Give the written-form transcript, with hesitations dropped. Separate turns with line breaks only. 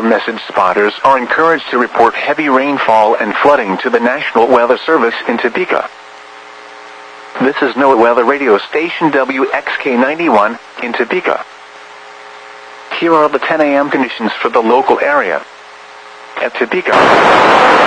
message spotters are encouraged to report heavy rainfall and flooding to the National Weather Service in Topeka. This is NOAA Weather Radio Station WXK91 in Topeka. Here are the 10 a.m. conditions for the local area. At Topeka.